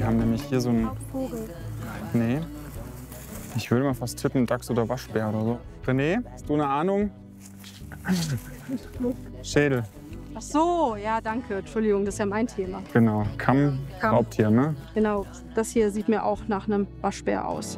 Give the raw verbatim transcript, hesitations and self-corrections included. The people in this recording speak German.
Wir haben nämlich hier so einen... Vogel. Nee. Ich würde mal fast tippen, Dachs oder Waschbär oder so. René, hast du eine Ahnung? Schädel. Ach so, ja, danke. Entschuldigung, das ist ja mein Thema. Genau. Kamm, Kamm. Raubtier, ne? Genau, das hier sieht mir auch nach einem Waschbär aus.